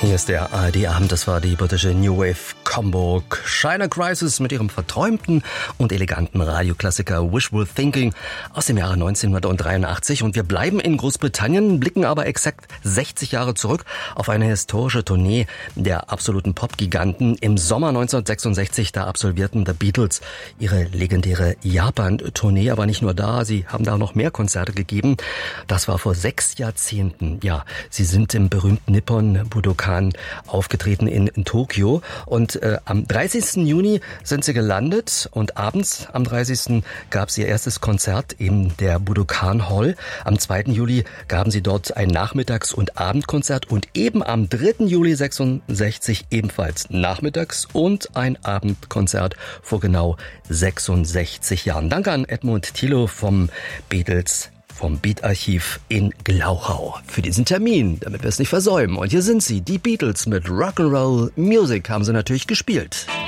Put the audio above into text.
Hier ist der ARD-Abend, das war die britische New Wave Combo China Crisis mit ihrem verträumten und eleganten Radioklassiker Wishful Thinking aus dem Jahre 1983. Und wir bleiben in Großbritannien, blicken aber exakt 60 Jahre zurück auf eine historische Tournee der absoluten Pop-Giganten. Im Sommer 1966, da absolvierten The Beatles ihre legendäre Japan-Tournee, aber nicht nur da, sie haben da noch mehr Konzerte gegeben. Das war vor 6 Jahrzehnten. Ja, sie sind im berühmten Nippon Budokan aufgetreten in Tokio und am 30. Juni sind sie gelandet und abends am 30. gab es ihr erstes Konzert in der Budokan Hall. Am 2. Juli gaben sie dort ein Nachmittags- und Abendkonzert und eben am 3. Juli 66 ebenfalls Nachmittags- und ein Abendkonzert vor genau 66 Jahren. Danke an Edmund Thiele vom Beat-Archiv in Glauchau für diesen Termin, damit wir es nicht versäumen. Und hier sind sie, die Beatles mit Rock'n'Roll Music haben sie natürlich gespielt.